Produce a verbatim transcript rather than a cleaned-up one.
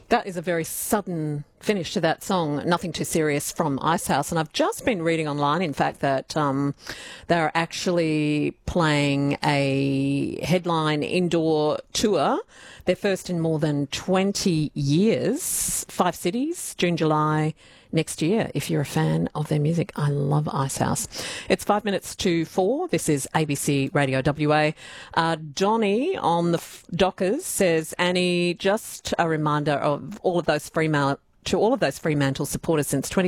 That is a very sudden finish to that song, Nothing Too Serious from Icehouse. And I've just been reading online, in fact, that um, they're actually playing a headline indoor tour, their first in more than twenty years, five cities, June, July next year, if you're a fan of their music. I love Icehouse. It's five minutes to four. This is A B C Radio W A. Uh, Donnie on the f- Dockers says, Annie, just a reminder of all of those Fremantle to all of those Fremantle supporters since twenty